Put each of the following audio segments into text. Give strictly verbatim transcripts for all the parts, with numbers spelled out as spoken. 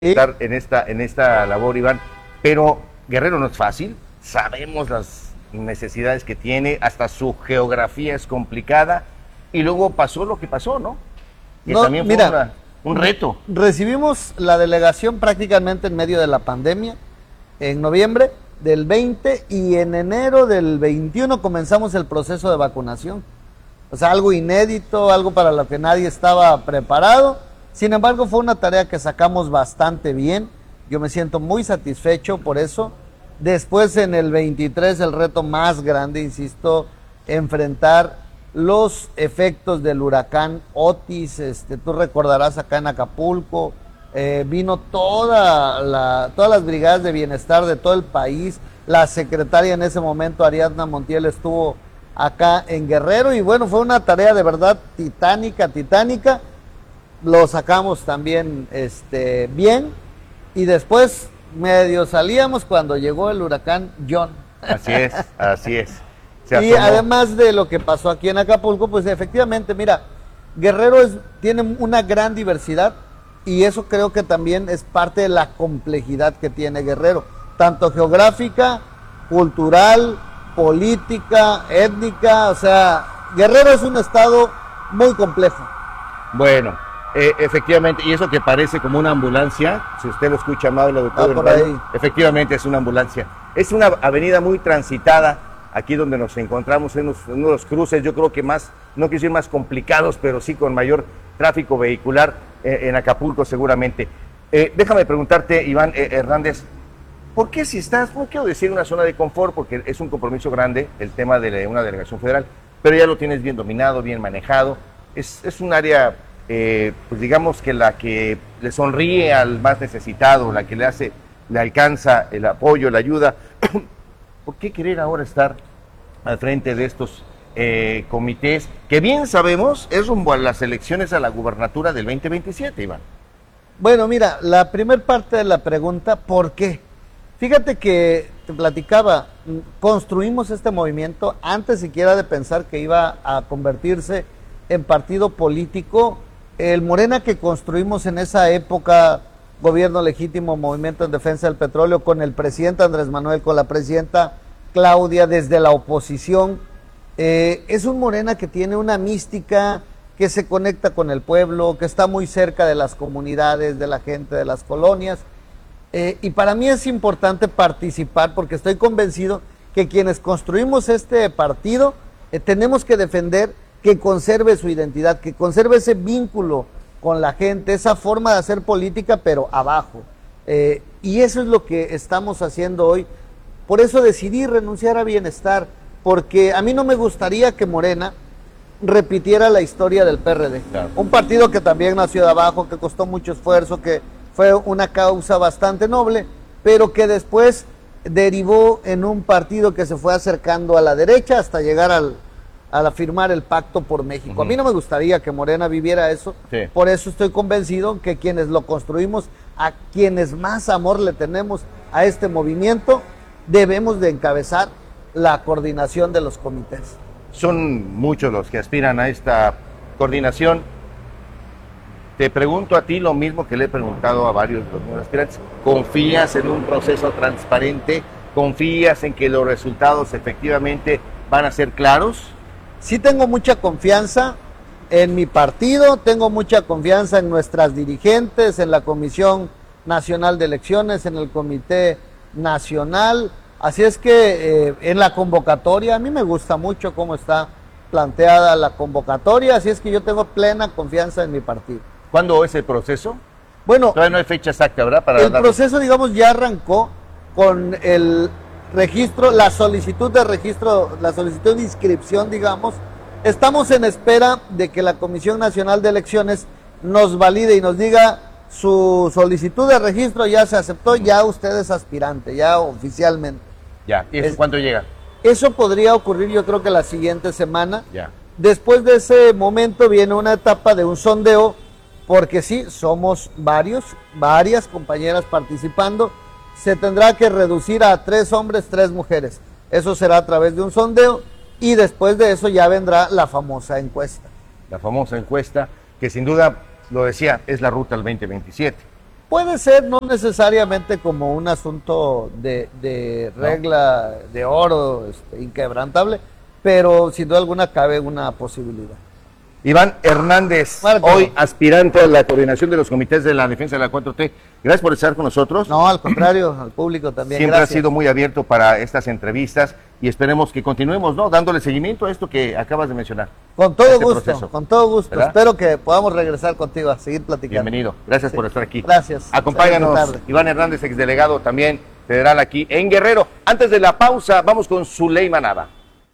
estar en esta, en esta labor, Iván, pero Guerrero no es fácil, sabemos las necesidades que tiene, hasta su geografía es complicada, y luego pasó lo que pasó, ¿no? Que No, también fue mira, una- un reto. Recibimos la delegación prácticamente en medio de la pandemia, en noviembre del veinte, y en enero del veintiuno comenzamos el proceso de vacunación. O sea, algo inédito, algo para lo que nadie estaba preparado. Sin embargo, fue una tarea que sacamos bastante bien. Yo me siento muy satisfecho por eso. Después, en el veintitrés, el reto más grande, insisto, enfrentar los efectos del huracán Otis. Este, tú recordarás acá en Acapulco, eh, vino toda la, todas las brigadas de bienestar de todo el país. La secretaria en ese momento, Ariadna Montiel, estuvo acá en Guerrero, y bueno, fue una tarea de verdad titánica, titánica. Lo sacamos también este, bien, y después medio salíamos cuando llegó el huracán John. Así es, así es. Se Y asomó. además de lo que pasó aquí en Acapulco, pues efectivamente, mira, Guerrero es, tiene una gran diversidad, y eso creo que también es parte de la complejidad que tiene Guerrero, tanto geográfica, cultural, política, étnica. O sea, Guerrero es un estado muy complejo. Bueno, eh, efectivamente, y eso que parece como una ambulancia, si usted lo escucha amable, doctor, Ah, del por radio, ahí. efectivamente es una ambulancia. Es una avenida muy transitada, aquí donde nos encontramos, en, unos, en uno de los cruces, yo creo que más, no quiero decir más complicados, pero sí con mayor tráfico vehicular eh, en Acapulco seguramente. Eh, déjame preguntarte, Iván eh, Hernández, ¿por qué si estás, no quiero decir una zona de confort, porque es un compromiso grande el tema de la- una delegación federal, pero ya lo tienes bien dominado, bien manejado, es, es un área, eh, pues digamos que la que le sonríe al más necesitado, la que le hace, le alcanza el apoyo, la ayuda? ¿Por qué querer ahora estar al frente de estos eh, comités, que bien sabemos es rumbo a las elecciones a la gubernatura del veinte veintisiete, Iván? Bueno, mira, la primer parte de la pregunta, ¿por qué? Fíjate que te platicaba, mm, construimos este movimiento antes siquiera de pensar que iba a convertirse en partido político. El Morena que construimos en esa época, Gobierno Legítimo, Movimiento en Defensa del Petróleo, con el presidente Andrés Manuel, con la presidenta Claudia, desde la oposición, eh, es un Morena que tiene una mística, que se conecta con el pueblo, que está muy cerca de las comunidades, de la gente, de las colonias. Eh, y para mí es importante participar, porque estoy convencido que quienes construimos este partido eh, tenemos que defender que conserve su identidad, que conserve ese vínculo con la gente, esa forma de hacer política, pero abajo. Eh, y eso es lo que estamos haciendo hoy. Por eso decidí renunciar a Bienestar, porque a mí no me gustaría que Morena repitiera la historia del P R D. Claro. Un partido que también nació de abajo, que costó mucho esfuerzo, que fue una causa bastante noble, pero que después derivó en un partido que se fue acercando a la derecha hasta llegar al, a firmar el Pacto por México. Uh-huh. A mí no me gustaría que Morena viviera eso, Sí. por eso estoy convencido que quienes lo construimos, a quienes más amor le tenemos a este movimiento, debemos de encabezar la coordinación de los comités. Son muchos los que aspiran a esta coordinación. Te pregunto a ti lo mismo que le he preguntado a varios de los aspirantes. ¿Confías en un proceso transparente? ¿Confías en que los resultados efectivamente van a ser claros? Sí tengo mucha confianza en mi partido, tengo mucha confianza en nuestras dirigentes, en la Comisión Nacional de Elecciones, en el Comité Nacional. Así es que eh, en la convocatoria, a mí me gusta mucho cómo está planteada la convocatoria, así es que yo tengo plena confianza en mi partido. ¿Cuándo es el proceso? Bueno, Todavía no hay fecha exacta, ¿verdad? Para el dar- proceso, digamos, ya arrancó con el registro, la solicitud de registro, la solicitud de inscripción, digamos. Estamos en espera de que la Comisión Nacional de Elecciones nos valide y nos diga su solicitud de registro ya se aceptó, ya usted es aspirante, ya oficialmente. Ya. ¿Y eso Es- cuándo llega? Eso podría ocurrir, yo creo que la siguiente semana. Ya. Después de ese momento viene una etapa de un sondeo, porque sí, somos varios, varias compañeras participando. Se tendrá que reducir a tres hombres, tres mujeres. Eso será a través de un sondeo, y después de eso ya vendrá la famosa encuesta. La famosa encuesta, que sin duda, lo decía, es la ruta al veinte veintisiete. Puede ser, no necesariamente como un asunto de, de regla no. de oro este, inquebrantable, pero sin duda alguna cabe una posibilidad. Iván Hernández, Marco. Hoy aspirante a la coordinación de los comités de la defensa de la cuatro T. Gracias por estar con nosotros. No, al contrario, al público también. Siempre gracias. ha sido muy abierto para estas entrevistas y esperemos que continuemos, ¿no? Dándole seguimiento a esto que acabas de mencionar. Con todo este gusto, proceso. con todo gusto. ¿Verdad? Espero que podamos regresar contigo a seguir platicando. Bienvenido, gracias sí. por estar aquí. Gracias. Acompáñanos, Iván Hernández, exdelegado también federal aquí en Guerrero. Antes de la pausa, vamos con Zuleima Nava.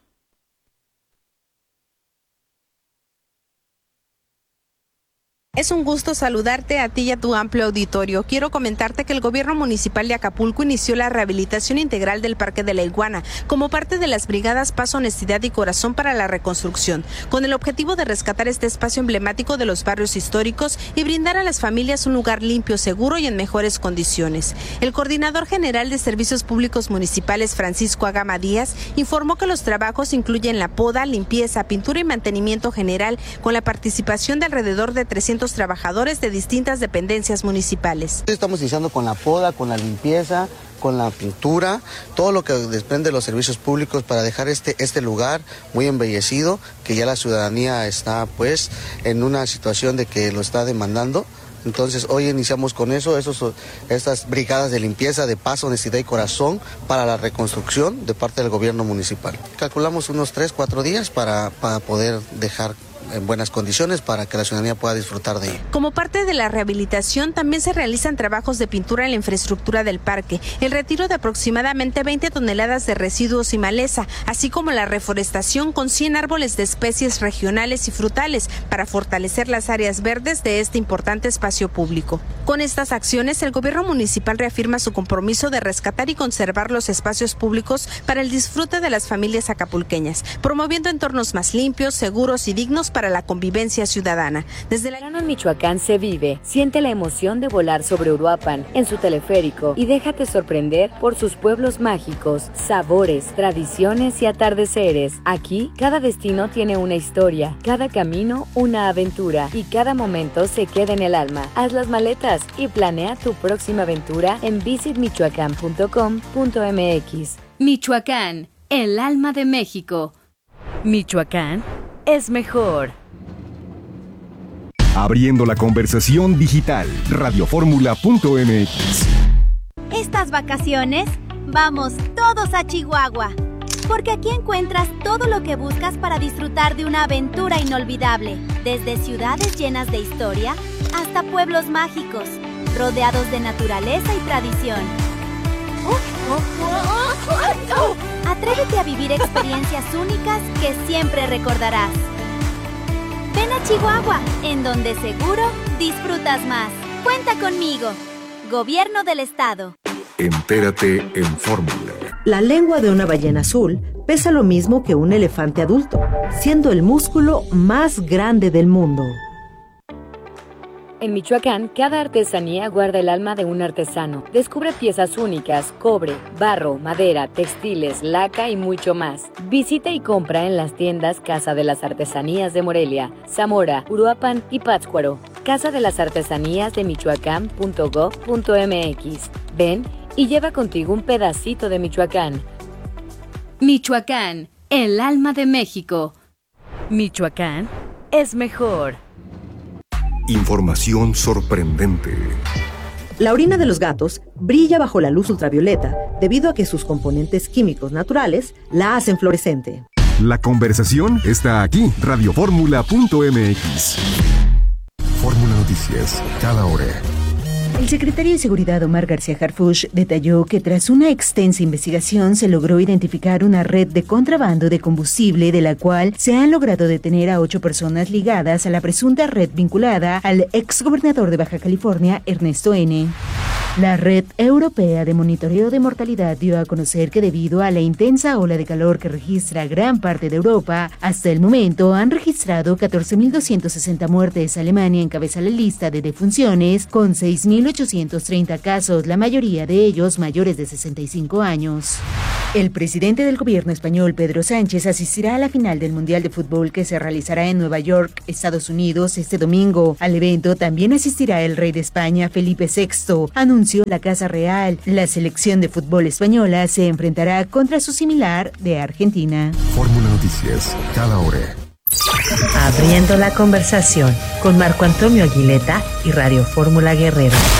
Es un gusto saludarte a ti y a tu amplio auditorio. Quiero comentarte que el gobierno municipal de Acapulco inició la rehabilitación integral del Parque de la Iguana como parte de las brigadas Paz, Honestidad y Corazón para la reconstrucción, con el objetivo de rescatar este espacio emblemático de los barrios históricos y brindar a las familias un lugar limpio, seguro y en mejores condiciones. El coordinador general de Servicios Públicos Municipales, Francisco Agama Díaz, informó que los trabajos incluyen la poda, limpieza, pintura y mantenimiento general, con la participación de alrededor de trescientos trabajadores de distintas dependencias municipales. Estamos iniciando con la poda, con la limpieza, con la pintura, todo lo que desprende de los servicios públicos para dejar este, este lugar muy embellecido, que ya la ciudadanía está pues en una situación de que lo está demandando. Entonces hoy iniciamos con eso, esos, estas brigadas de limpieza, de paz, honestidad y corazón para la reconstrucción de parte del gobierno municipal. Calculamos unos tres, cuatro días para, para poder dejar en buenas condiciones para que la ciudadanía pueda disfrutar de ello. Como parte de la rehabilitación, también se realizan trabajos de pintura en la infraestructura del parque, el retiro de aproximadamente veinte toneladas de residuos y maleza, así como la reforestación con cien árboles de especies regionales y frutales para fortalecer las áreas verdes de este importante espacio público. Con estas acciones, el gobierno municipal reafirma su compromiso de rescatar y conservar los espacios públicos para el disfrute de las familias acapulqueñas, promoviendo entornos más limpios, seguros y dignos para la convivencia ciudadana. Desde el verano en Michoacán se vive. Siente la emoción de volar sobre Uruapan en su teleférico y déjate sorprender por sus pueblos mágicos, sabores, tradiciones y atardeceres. Aquí, cada destino tiene una historia, cada camino una aventura y cada momento se queda en el alma. Haz las maletas y planea tu próxima aventura en visit michoacán punto com punto m x. Michoacán, el alma de México. Michoacán es mejor. Abriendo la conversación digital, radioformula punto m x. Estas vacaciones, vamos todos a Chihuahua, porque aquí encuentras todo lo que buscas para disfrutar de una aventura inolvidable, desde ciudades llenas de historia hasta pueblos mágicos, rodeados de naturaleza y tradición. Atrévete a vivir experiencias únicas que siempre recordarás. Ven a Chihuahua, en donde seguro disfrutas más. Cuenta conmigo. Gobierno del Estado. Entérate en Fórmula. La lengua de una ballena azul pesa lo mismo que un elefante adulto, siendo el músculo más grande del mundo. En Michoacán, cada artesanía guarda el alma de un artesano. Descubre piezas únicas, cobre, barro, madera, textiles, laca y mucho más. Visita y compra en las tiendas Casa de las Artesanías de Morelia, Zamora, Uruapan y Pátzcuaro. Casa de las Artesanías de michoacán punto gob punto m x. Ven y lleva contigo un pedacito de Michoacán. Michoacán, el alma de México. Michoacán es mejor. Información sorprendente. La orina de los gatos brilla bajo la luz ultravioleta debido a que sus componentes químicos naturales la hacen fluorescente. La conversación está aquí, radioformula punto m x. Fórmula Noticias, cada hora. El secretario de Seguridad Omar García Harfuch detalló que tras una extensa investigación se logró identificar una red de contrabando de combustible de la cual se han logrado detener a ocho personas ligadas a la presunta red vinculada al exgobernador de Baja California, Ernesto N. La Red Europea de Monitoreo de Mortalidad dio a conocer que debido a la intensa ola de calor que registra gran parte de Europa, hasta el momento han registrado catorce mil doscientas sesenta muertes. Alemania encabeza la lista de defunciones con seis mil ochocientos treinta casos, la mayoría de ellos mayores de sesenta y cinco años. El presidente del gobierno español, Pedro Sánchez, asistirá a la final del Mundial de Fútbol que se realizará en Nueva York, Estados Unidos, este domingo. Al evento también asistirá el rey de España, Felipe sexto, anunció la Casa Real. La selección de fútbol española se enfrentará contra su similar de Argentina. Fórmula Noticias, cada hora. Abriendo la conversación con Marco Antonio Aguileta y Radio Fórmula Guerrero.